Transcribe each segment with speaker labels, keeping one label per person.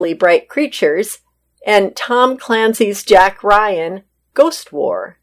Speaker 1: Bright Creatures, and Tom Clancy's Jack Ryan, Ghost War.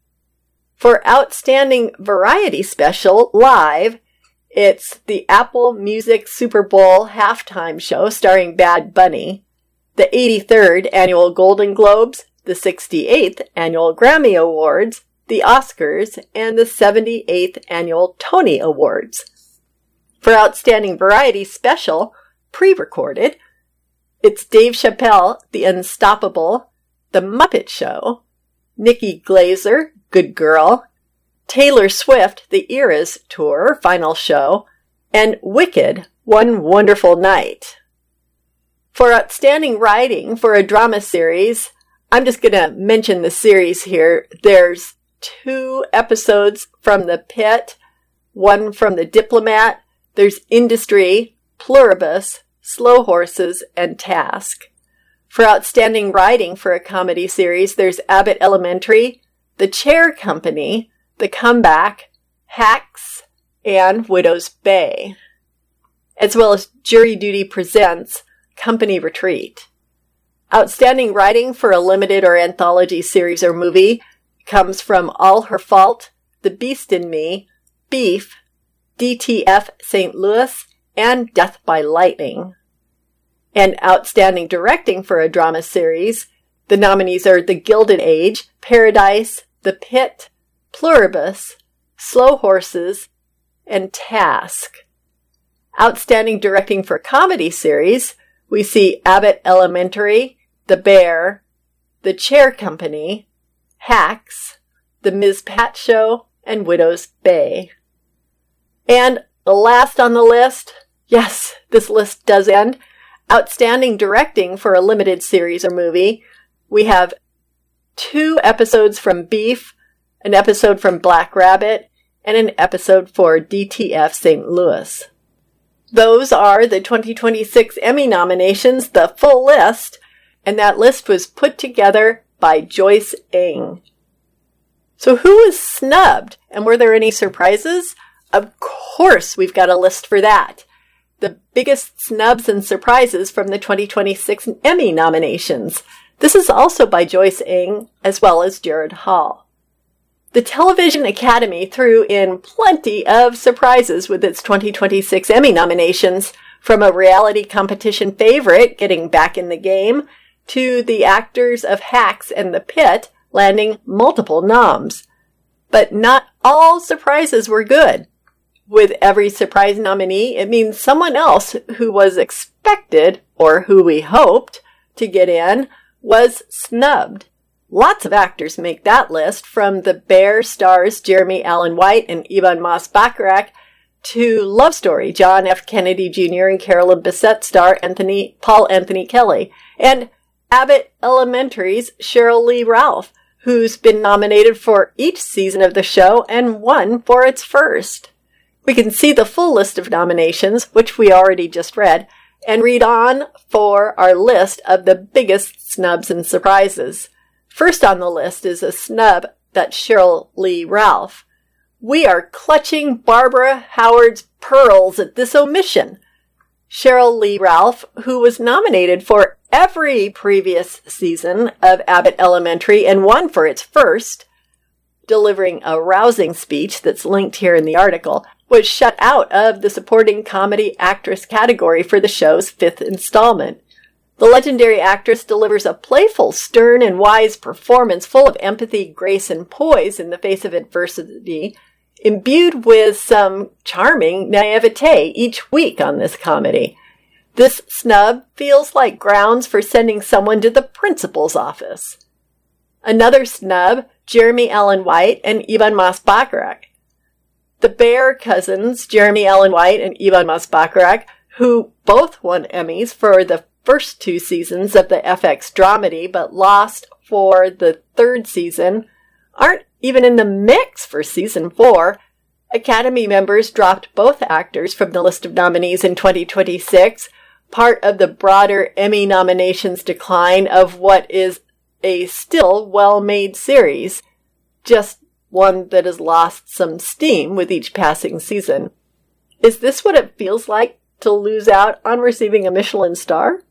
Speaker 1: For Outstanding Variety Special Live, it's the Apple Music Super Bowl halftime show starring Bad Bunny, the 83rd Annual Golden Globes, the 68th Annual Grammy Awards, the Oscars, and the 78th Annual Tony Awards. For Outstanding Variety Special, pre-recorded, it's Dave Chappelle, The Unstoppable, The Muppet Show, Nikki Glaser, Good Girl, Taylor Swift, The Eras Tour, final show, and Wicked, One Wonderful Night. For Outstanding Writing for a Drama Series, I'm just going to mention the series here. There's 2 episodes from The Pit, 1 from The Diplomat. There's Industry, Pluribus, Slow Horses, and Task. For Outstanding Writing for a Comedy Series, there's Abbott Elementary, The Chair Company, The Comeback, Hacks, and Widow's Bay, as well as Jury Duty Presents Company Retreat. Outstanding Writing for a Limited or Anthology Series or Movie comes from All Her Fault, The Beast in Me, Beef, DTF St. Louis, and Death by Lightning. And Outstanding Directing for a Drama Series, the nominees are The Gilded Age, Paradise, The Pit, Pluribus, Slow Horses, and Task. Outstanding Directing for Comedy Series, we see Abbott Elementary, The Bear, The Chair Company, Hacks, The Ms. Pat Show, and Widow's Bay. And the last on the list, yes, this list does end. Outstanding Directing for a Limited Series or Movie, we have 2 episodes from Beef, an episode from Black Rabbit, and an episode for DTF St. Louis. Those are the 2026 Emmy nominations, the full list, and that list was put together by Joyce Ng. So who was snubbed, and were there any surprises? Of course we've got a list for that. The biggest snubs and surprises from the 2026 Emmy nominations. This is also by Joyce Ng, as well as Jared Hall. The Television Academy threw in plenty of surprises with its 2026 Emmy nominations, from a reality competition favorite getting back in the game, to the actors of Hacks and The Pit landing multiple noms. But not all surprises were good. With every surprise nominee, it means someone else who was expected, or who we hoped, to get in, was snubbed. Lots of actors make that list, from The Bear stars Jeremy Allen White and Ebon Moss-Bachrach, to Love Story, John F. Kennedy Jr. and Carolyn Bessette star Paul Anthony Kelly, and Abbott Elementary's Cheryl Lee Ralph, who's been nominated for each season of the show and won for its first. We can see the full list of nominations, which we already just read, and read on for our list of the biggest snubs and surprises. First on the list is a snub, that's Cheryl Lee Ralph. We are clutching Barbara Howard's pearls at this omission. Cheryl Lee Ralph, who was nominated for every previous season of Abbott Elementary and won for its first, delivering a rousing speech that's linked here in the article, was shut out of the supporting comedy actress category for the show's 5th installment. The legendary actress delivers a playful, stern, and wise performance full of empathy, grace, and poise in the face of adversity, imbued with some charming naivete each week on this comedy. This snub feels like grounds for sending someone to the principal's office. Another snub, Jeremy Allen White and Ebon Moss-Bachrach. The Bear cousins, Jeremy Allen White and Ebon Moss-Bachrach, who both won Emmys for the first 2 seasons of the FX dramedy but lost for the 3rd season, aren't even in the mix for season 4. Academy members dropped both actors from the list of nominees in 2026, part of the broader Emmy nominations decline of what is a still well-made series, just one that has lost some steam with each passing season. Is this what it feels like to lose out on receiving a Michelin star?